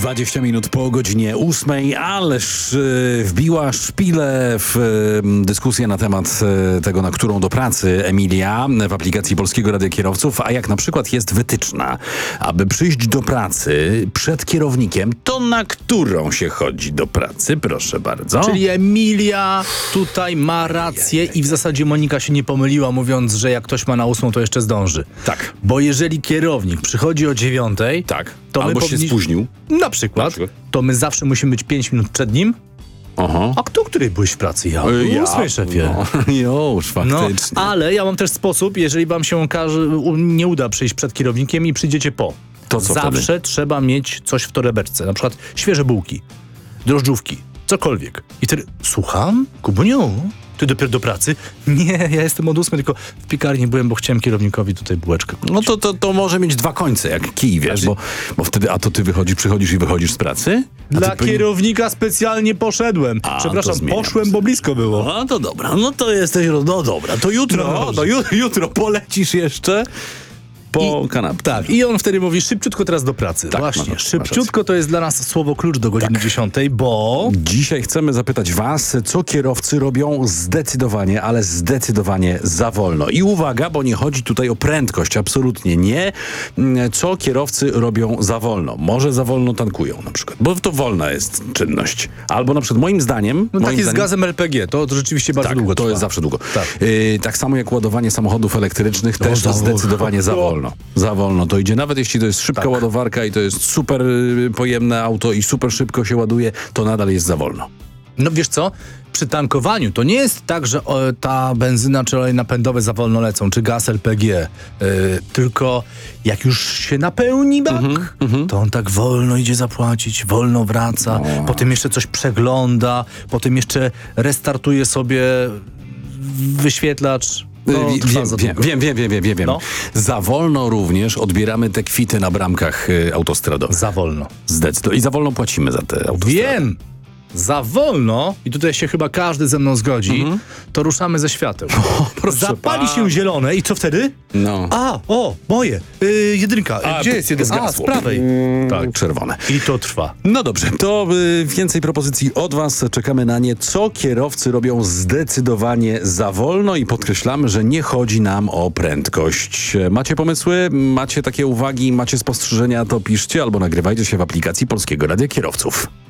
20 minut po godzinie 8, ależ wbiła szpilę w dyskusję na temat tego, na którą do pracy Emilia w aplikacji Polskiego Radia Kierowców, a jak na przykład jest wytyczna, aby przyjść do pracy przed kierownikiem, to na którą się chodzi do pracy? Proszę bardzo. Czyli Emilia tutaj ma rację i w zasadzie Monika się nie pomyliła, mówiąc, że jak ktoś ma na 8, to jeszcze zdąży. Tak. Bo jeżeli kierownik przychodzi o 9, Tak. to Albo się spóźnił. Na przykład. To my zawsze musimy być 5 minut przed nim. Aha. A kto, której byłeś w pracy? Ja. Ósmej, szefie. No, już faktycznie. No, ale ja mam też sposób, jeżeli wam się nie uda przyjść przed kierownikiem i przyjdziecie po. To co zawsze wtedy? trzeba mieć coś w torebeczce. Na przykład świeże bułki, drożdżówki, cokolwiek. I wtedy, słucham? Kubuniu? Ty dopiero do pracy? Nie, ja jestem od 8, tylko w piekarni byłem, bo chciałem kierownikowi tutaj bułeczkę kupić. No to może mieć dwa końce, jak kij, wiesz, bo wtedy, a to ty przychodzisz i wychodzisz z pracy? Dla kierownika specjalnie poszedłem. Przepraszam, poszłem, bo blisko było. No to dobra, no to jesteś, no dobra, to jutro, jutro polecisz jeszcze po kanapie. Tak, i on wtedy mówi szybciutko teraz do pracy. Tak, właśnie, masz szybciutko to jest dla nas słowo klucz do godziny 10, bo... Dzisiaj chcemy zapytać was, co kierowcy robią zdecydowanie, ale zdecydowanie za wolno. I uwaga, bo nie chodzi tutaj o prędkość, absolutnie nie. Co kierowcy robią za wolno? Może za wolno tankują na przykład, bo to wolna jest czynność. Albo na przykład moim zdaniem... No tak jest z gazem LPG, to rzeczywiście bardzo długo trwa. To jest zawsze długo. Tak. Tak samo jak ładowanie samochodów elektrycznych, też zdecydowanie za wolno. Za wolno to idzie. Nawet jeśli to jest szybka ładowarka i to jest super pojemne auto i super szybko się ładuje, to nadal jest za wolno. No wiesz co? Przy tankowaniu to nie jest tak, że ta benzyna czy olej napędowy za wolno lecą, czy gaz LPG, tylko jak już się napełni bak, to on tak wolno idzie zapłacić, wolno wraca, potem jeszcze coś przegląda, potem jeszcze restartuje sobie wyświetlacz. Wiem. No. Za wolno również odbieramy te kwity na bramkach autostradowych. Za wolno. Zdecydowanie. I za wolno płacimy za te autostrady. Wiem! Za wolno, i tutaj się chyba każdy ze mną zgodzi, to ruszamy ze świateł. Zapali się zielone i co wtedy? No. Moje. Jedynka. Gdzie jest jedynka? Z prawej. Tak, czerwone. I to trwa. No dobrze, to więcej propozycji od was. Czekamy na nie. Co kierowcy robią zdecydowanie za wolno i podkreślamy, że nie chodzi nam o prędkość. Macie pomysły? Macie takie uwagi? Macie spostrzeżenia? To piszcie albo nagrywajcie się w aplikacji Polskiego Radia Kierowców.